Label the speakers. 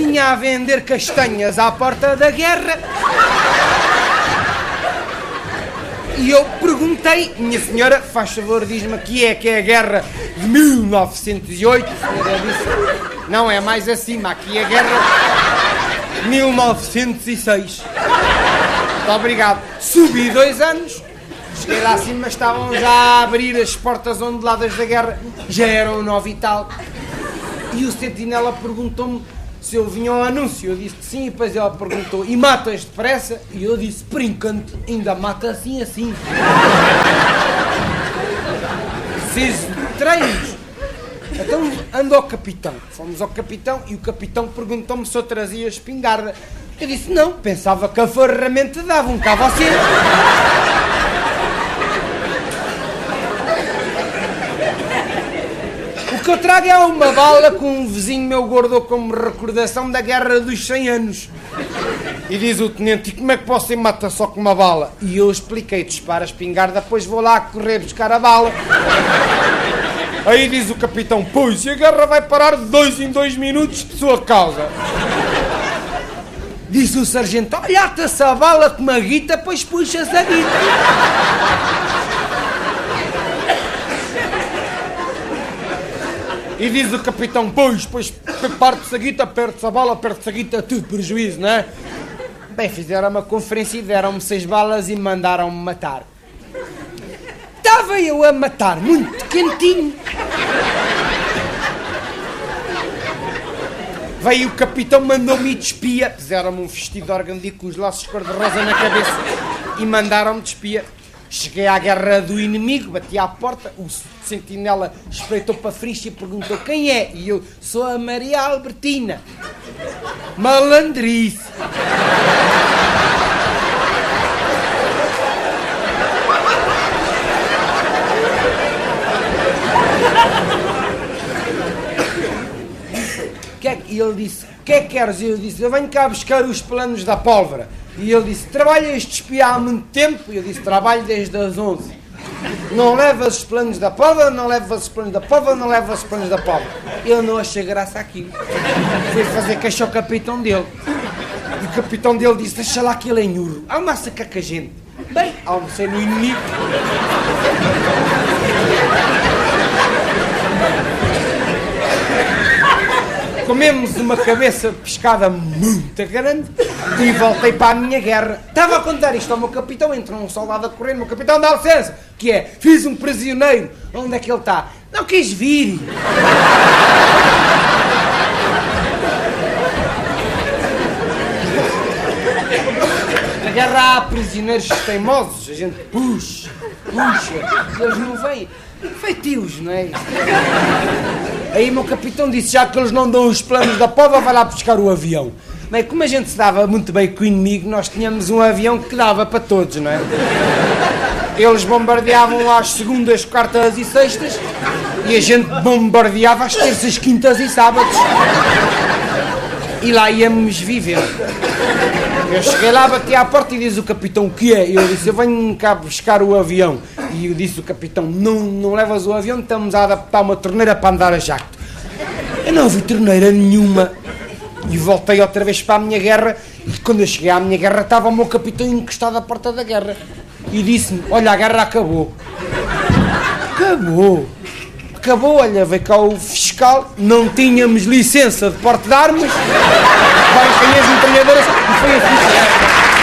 Speaker 1: vinha a vender castanhas à porta da guerra. E eu perguntei, minha senhora, faz favor, diz-me que é a guerra de 1908. A senhora disse, não, é mais acima, aqui é a guerra de 1906. Muito obrigado. Subi 2 anos, cheguei lá acima, estavam já a abrir as portas onduladas da guerra, já eram 9 e tal. E o sentinela perguntou-me se eu vinha ao anúncio. Eu disse que sim, e depois ela perguntou, e matas depressa? E eu disse, por encanto, ainda mata assim. Preciso de treinos. Então ando ao capitão. Fomos ao capitão e o capitão perguntou-me se eu trazia espingarda. Eu disse, não, pensava que a ferramenta dava um cabo assim. O que eu trago é uma bala que um vizinho meu guardou como recordação da Guerra dos 100 anos. E diz o tenente, e como é que você mata só com uma bala? E eu expliquei, dispara a espingarda, depois vou lá correr buscar a bala. Aí diz o capitão, pois, e a guerra vai parar de 2 em 2 minutos por sua causa. Diz o sargento, olha, ata-se a bala com uma guita, pois puxa-se a guita. E diz o capitão, pois, parte-se a guita, perde-se a bala, perde-se a guita, tudo prejuízo, não é? Bem, fizeram uma conferência e deram-me 6 balas e mandaram-me matar. Estava eu a matar, muito quentinho. Veio o capitão, mandou-me ir de espia. Fizeram-me um vestido de organdia com os laços cor-de-rosa na cabeça e mandaram-me de espia. Cheguei à guerra do inimigo, bati à porta, o sentinela espreitou para a frixa e perguntou quem é? E eu, sou a Maria Albertina. Malandrice. E ele disse, o que é que queres? E eu disse, eu venho cá buscar os planos da pólvora. E ele disse, trabalhas de espia há muito tempo? E eu disse, trabalho desde as 11. Não levas os planos da pólvora, não levas os planos da pólvora, não levas os planos da pólvora. Eu não achei graça àquilo. Fui fazer queixa ao capitão dele. E o capitão dele disse, deixa lá que ele é nhurro. Almoça cá com a gente. Bem, almocei no inimigo. Comemos uma cabeça de pescada muito grande e voltei para a minha guerra. Estava a contar isto ao meu capitão, entrou um soldado a correr, meu capitão, dá licença, que é, fiz um prisioneiro. Onde é que ele está? Não quis vir. Na guerra há prisioneiros teimosos, a gente puxa, eles não vêm. Feitios, não é? Aí o meu capitão disse, já que eles não dão os planos da pólvora, vai lá buscar o avião. Bem, como a gente se dava muito bem com o inimigo, nós tínhamos um avião que dava para todos, não é? Eles bombardeavam às segundas, quartas e sextas e a gente bombardeava às terças, quintas e sábados. E lá íamos vivendo. Eu cheguei lá, bati à porta e diz o capitão, o que é? Eu disse, eu venho cá buscar o avião. E eu disse o capitão, não levas o avião, estamos a adaptar uma torneira para andar a jacto. Eu não vi torneira nenhuma. E voltei outra vez para a minha guerra. E quando eu cheguei à minha guerra, estava o meu capitão encostado à porta da guerra. E disse-me, olha, a guerra acabou. Acabou, olha, veio cá o fiscal, não tínhamos licença de porte de armas, várias canhões metralhadoras, e foi assim.